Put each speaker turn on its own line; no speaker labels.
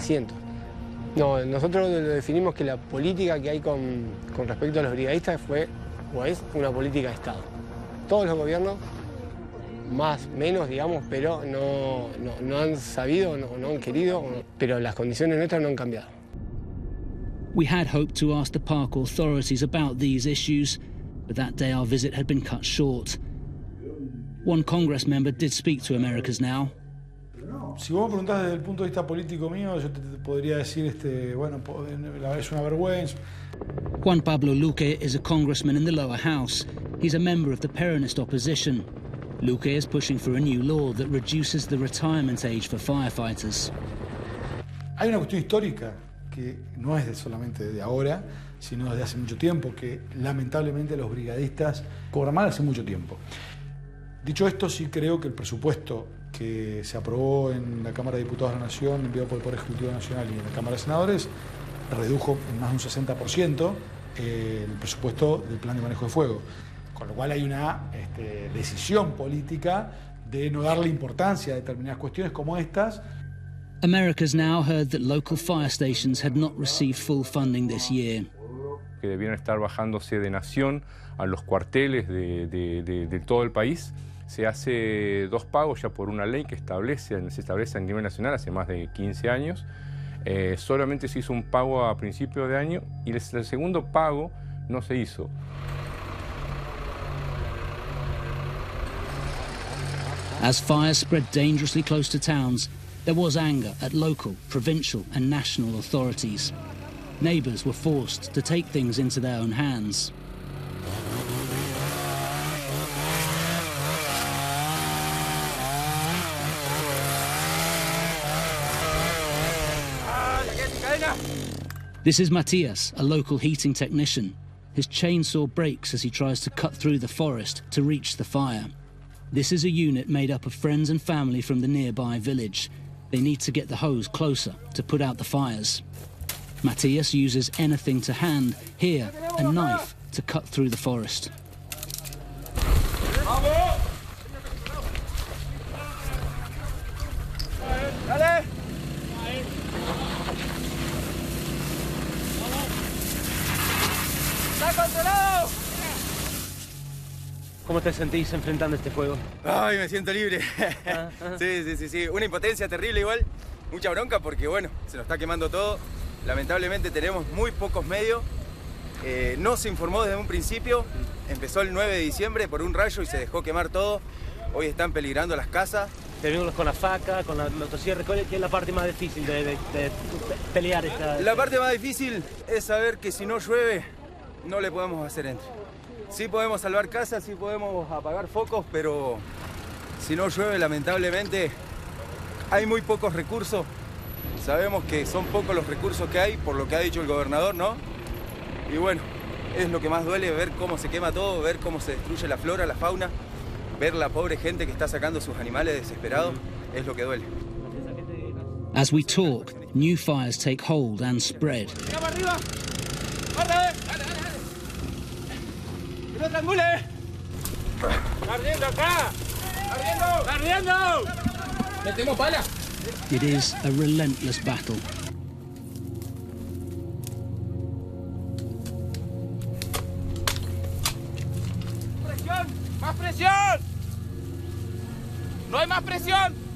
asientos. No, nosotros lo definimos que la política que hay con respecto a los brigadistas fue o es una política de Estado. Todos los gobiernos, más, menos, digamos, pero no han sabido, no han querido, pero las condiciones nuestras no han cambiado.
We had hoped to ask the park authorities about these issues, but that day our visit had been cut short. One Congress member did speak to Americas Now.
Si vos me preguntás desde el punto de vista político mío, yo te podría decir, bueno, es una vergüenza.
Juan Pablo Luque is a congressman in the lower house. He's a member of the Peronist opposition. Luque is pushing for a new law that reduces the retirement age for firefighters.
Hay una cuestión histórica que no es solamente de ahora, sino desde hace mucho tiempo, que lamentablemente los brigadistas cobran mal hace mucho tiempo. Dicho esto, sí creo que el presupuesto que se aprobó en la Cámara de Diputados de la Nación, enviado por el Poder Ejecutivo Nacional y en la Cámara de Senadores, redujo en más de un 60% el presupuesto del Plan de Manejo de Fuego. Con lo cual hay una decisión política de no darle importancia a determinadas cuestiones como estas.
America's Now heard that local fire stations had not received full funding this year.
Que debieron estar bajándose de nación a los cuarteles de todo el país. Se hace 2 pagos ya por una ley que se establece a nivel nacional hace más de 15 años. Solamente se hizo un pago a principio de año y el segundo pago no se hizo.
As fires spread dangerously close to towns, there was anger at local, provincial and national authorities. Neighbours were forced to take things into their own hands. This is Matthias, a local heating technician. His chainsaw breaks as he tries to cut through the forest to reach the fire. This is a unit made up of friends and family from the nearby village. They need to get the hose closer to put out the fires. Matthias uses anything to hand, here a knife, to cut through the forest.
¿Cómo te sentís enfrentando este fuego?
Ay, me siento libre. Sí. Una impotencia terrible igual. Mucha bronca porque, bueno, se nos está quemando todo. Lamentablemente tenemos muy pocos medios. No se informó desde un principio. Empezó el 9 de diciembre por un rayo y se dejó quemar todo. Hoy están peligrando las casas.
Te venimos con la faca, con la motosierra. ¿Cuál es la parte más difícil de pelear esta?
La parte más difícil es saber que si no llueve, no le podemos hacer entre. Sí podemos salvar casas, sí podemos apagar focos, pero si no llueve, lamentablemente, hay muy pocos recursos. Sabemos que son pocos los recursos que hay, por lo que ha dicho el gobernador, ¿no? Y bueno, es lo que más duele, ver cómo se quema todo, ver cómo se destruye la flora, la fauna, ver la pobre gente que está sacando sus animales desesperados, es lo que duele.
As we talk, new fires take hold and spread.
¡No triangule! ¡Está ardiendo acá! ¡Está ardiendo!
¡Metemos pala!
It is a relentless battle.
¡Presión! ¡Más presión! ¡No hay más presión!